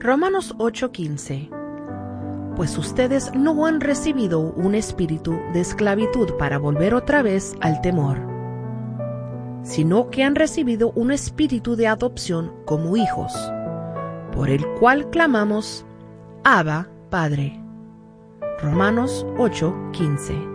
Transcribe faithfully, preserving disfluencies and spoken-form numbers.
Romanos ocho quince. Pues ustedes no han recibido un espíritu de esclavitud para volver otra vez al temor, sino que han recibido un espíritu de adopción como hijos, por el cual clamamos, Abba, Padre. Romanos ocho quince.